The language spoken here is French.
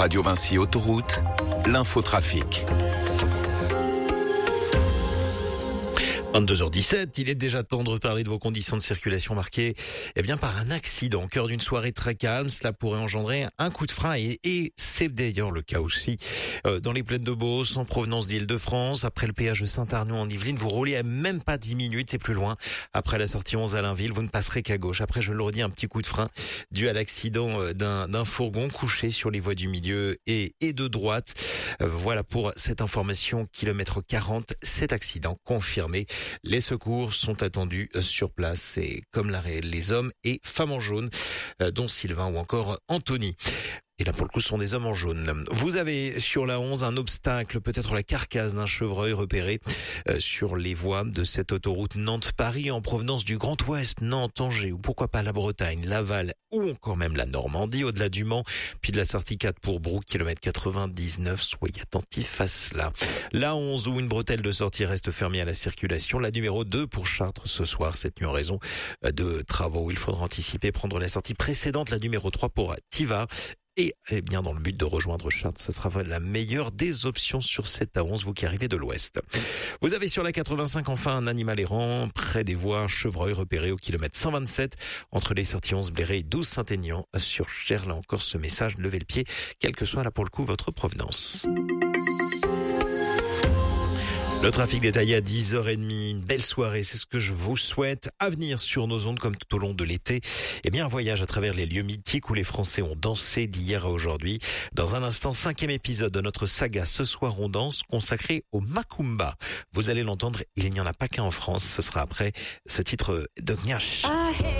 Radio Vinci Autoroute, l'infotrafic. 22h17, il est déjà temps de reparler de vos conditions de circulation marquées par un accident au cœur d'une soirée très calme. Cela pourrait engendrer un coup de frein et c'est d'ailleurs le cas aussi dans les plaines de Beauce en provenance d'Île-de-France. Après le péage de Saint-Arnoux en Yvelines, vous roulez à même pas 10 minutes, c'est plus loin. Après la sortie 11 à Lainville, vous ne passerez qu'à gauche. Après, je le redis, un petit coup de frein dû à l'accident d'un fourgon couché sur les voies du milieu et de droite. Voilà pour cette information, kilomètre 40, cet accident confirmé. Les secours sont attendus sur place, et comme les hommes et femmes en jaune, dont Sylvain ou encore Anthony. Et là, pour le coup, ce sont des hommes en jaune. Vous avez sur la 11 un obstacle, peut-être la carcasse d'un chevreuil repéré sur les voies de cette autoroute Nantes-Paris en provenance du Grand Ouest, Nantes, Angers, ou pourquoi pas la Bretagne, Laval, ou encore même la Normandie, au-delà du Mans, puis de la sortie 4 pour Broux, kilomètre 99. Soyez attentifs à cela. La 11, où une bretelle de sortie reste fermée à la circulation. La numéro 2 pour Chartres ce soir, cette nuit en raison de travaux. Il faudra anticiper, prendre la sortie précédente, la numéro 3 pour Tiva. Et bien dans le but de rejoindre Chartres, ce sera la meilleure des options sur cette A11, vous qui arrivez de l'ouest. Vous avez sur la 85 enfin un animal errant près des voies, un chevreuil repéré au kilomètre 127 entre les sorties 11 Bléré et 12 Saint-Aignan sur Cher. Là encore ce message, levez le pied, quelle que soit là pour le coup votre provenance. Le trafic détaillé à 10h30, une belle soirée, c'est ce que je vous souhaite. À venir sur nos ondes comme tout au long de l'été, un voyage à travers les lieux mythiques où les Français ont dansé d'hier à aujourd'hui. Dans un instant, 5e épisode de notre saga Ce soir on danse, consacré au Macumba. Vous allez l'entendre, il n'y en a pas qu'un en France, ce sera après ce titre de Gnash.